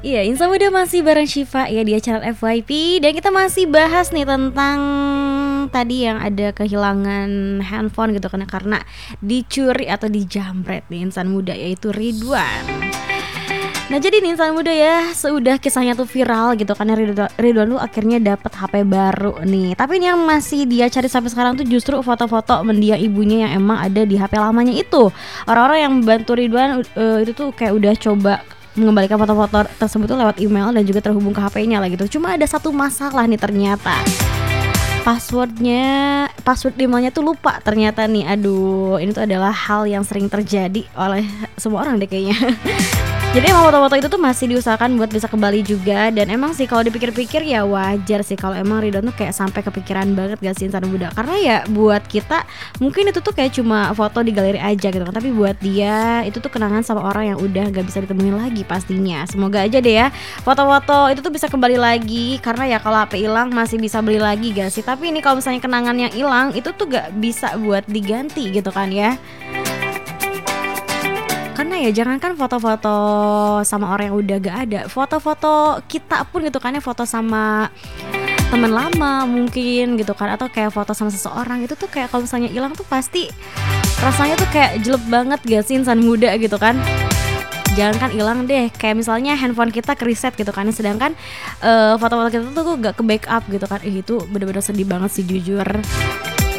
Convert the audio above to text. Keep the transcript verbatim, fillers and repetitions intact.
Iya, Insan Muda masih bareng Syifa ya di acara F Y P. Dan kita masih bahas nih tentang tadi yang ada kehilangan handphone gitu kan, karena dicuri atau dijamret nih insan muda, yaitu Ridwan. Nah jadi nih insan muda ya, seudah kisahnya tuh viral gitu kan ya, Ridwan, Ridwan tuh akhirnya dapat H P baru nih. Tapi ini yang masih dia cari sampai sekarang tuh justru foto-foto mendiang ibunya yang emang ada di H P lamanya itu. Orang-orang yang membantu Ridwan uh, itu tuh kayak udah coba mengembalikan foto-foto tersebut tuh lewat email dan juga terhubung ke H P-nya lah gitu. Cuma ada satu masalah nih ternyata. Passwordnya, password emailnya tuh lupa ternyata nih. Aduh, ini tuh adalah hal yang sering terjadi oleh semua orang deh kayaknya. Jadi emang foto-foto itu tuh masih diusahakan buat bisa kembali juga. Dan emang sih kalau dipikir-pikir ya wajar sih kalau emang Ridwan tuh kayak sampai kepikiran banget gak sih insan muda. Karena ya buat kita mungkin itu tuh kayak cuma foto di galeri aja gitu kan, tapi buat dia itu tuh kenangan sama orang yang udah gak bisa ditemuin lagi pastinya. Semoga aja deh ya foto-foto itu tuh bisa kembali lagi. Karena ya kalau H P hilang masih bisa beli lagi gak sih. Tapi ini kalau misalnya kenangan yang hilang itu tuh gak bisa buat diganti gitu kan ya. Karena ya jangankan foto-foto sama orang yang udah gak ada, foto-foto kita pun gitu kan ya, foto sama teman lama mungkin gitu kan, atau kayak foto sama seseorang itu tuh kayak kalau misalnya hilang tuh pasti rasanya tuh kayak jelek banget gak sih insan muda gitu kan. Jangankan hilang deh, kayak misalnya handphone kita ke reset gitu kan, sedangkan uh, foto-foto kita tuh gak ke backup gitu kan. Ih, itu bener-bener sedih banget sih jujur.